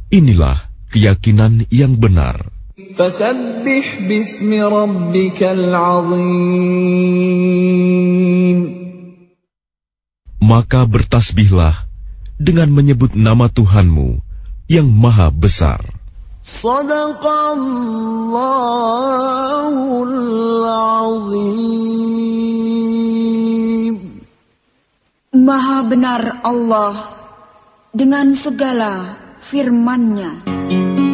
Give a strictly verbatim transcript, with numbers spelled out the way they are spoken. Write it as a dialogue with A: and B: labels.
A: Inilah keyakinan yang benar.
B: Fasabbih bismi rabbikal azim.
A: Maka bertasbihlah dengan menyebut nama Tuhanmu yang maha besar.
B: Shadaqallahul azim.
C: Maha benar Allah dengan segala firman-Nya.